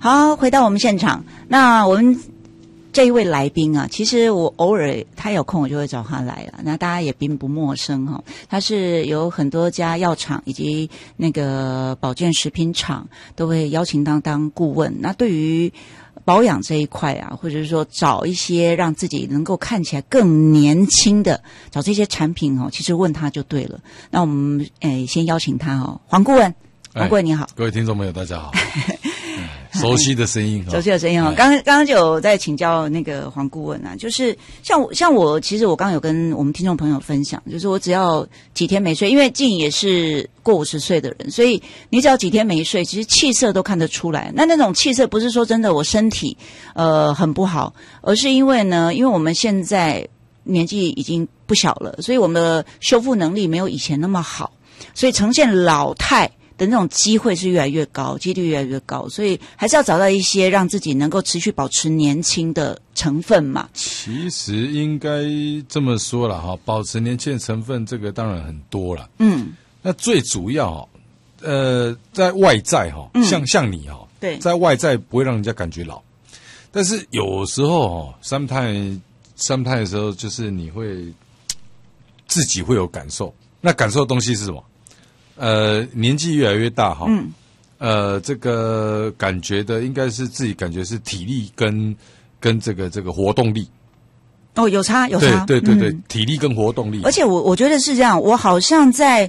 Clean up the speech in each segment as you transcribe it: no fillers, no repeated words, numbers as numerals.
好，回到我们现场，那我们这一位来宾啊，其实我偶尔他有空我就会找他来了，那大家也并不陌生哈。他是有很多家药厂以及那个保健食品厂都会邀请当顾问。那对于保养这一块啊，或者是说找一些让自己能够看起来更年轻的，找这些产品哦，其实问他就对了。那我们先邀请他哦，黄顾问，黄顾问你好， 各位听众朋友大家好。熟悉的声音， 熟悉的声音哦。刚刚就有在请教那个黄顾问啊，就是像我，其实我刚刚有跟我们听众朋友分享，就是我只要几天没睡，因为静也是过50岁的人，所以你只要几天没睡，其实气色都看得出来。那种气色不是说真的我身体很不好，而是因为呢，因为我们现在年纪已经不小了，所以我们的修复能力没有以前那么好，所以呈现老态的那种机会是越来越高，几率越来越高，所以还是要找到一些让自己能够持续保持年轻的成分嘛。 其实应该这么说了哈，保持年轻的成分这个当然很多了。那最主要在外在哈，像你哈， 对， 在外在不会让人家感觉老，但是有时候sometimes的时候，就是你会自己会有感受，那感受的东西是什么？年纪越来越大哈，这个感觉的应该是自己感觉是体力跟这个活动力。 哦，有差。 对，体力跟活动力。 而且我觉得是这样，我好像在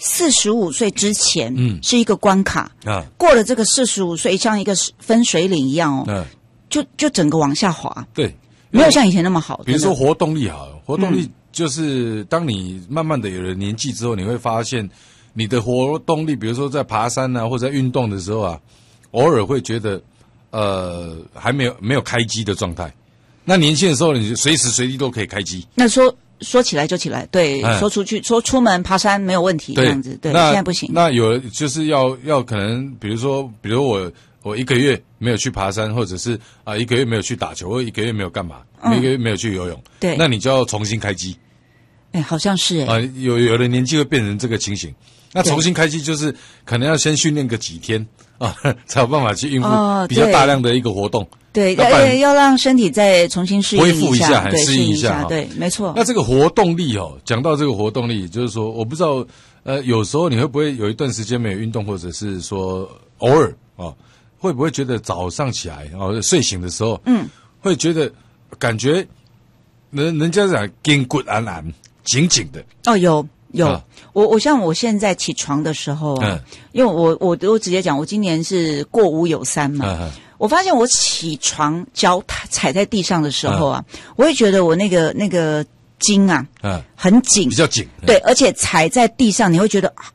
45岁之前，是一个关卡啊，过了这个45岁，像一个分水岭一样哦，就整个往下滑。对，没有像以前那么好。 比如说活动力好了，活动力就是当你慢慢的有了年纪之后，你会发现。你的活动力，比如说在爬山啊，或者在运动的时候啊，偶尔会觉得，还没有开机的状态。那年轻的时候，你随时随地都可以开机。 那说起来就起来，对，说出门爬山没有问题，这样子，对，现在不行。 那有就是要可能，比如我1个月没有去爬山，或者是1个月没有去打球，或1个月没有干嘛，1个月没有去游泳， 对， 那你就要重新开机。 好像是有的年纪会变成这个情形。那重新开机就是可能要先训练个几天啊，才有办法去应付比较大量的一个活动。 对，要让身体再重新适应恢复一下， 对， 适应一下。 对，没错。 那这个活动力讲到这个活动力，就是说，我不知道有时候你会不会有一段时间没有运动，或者是说偶尔会不会觉得早上起来睡醒的时候，会觉得感觉人家讲筋骨安安紧紧的。 有，我像我现在起床的时候啊，因为我都直接讲，我今年是过5有3嘛，我发现我起床脚踩在地上的时候啊，我会觉得我那个筋啊，很紧， 比较紧， 对，而且踩在地上你会觉得